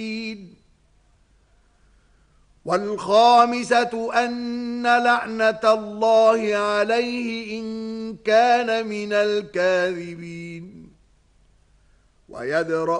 والخامسة أن لعنة الله عليه إن كان من الكاذبين ويدرأ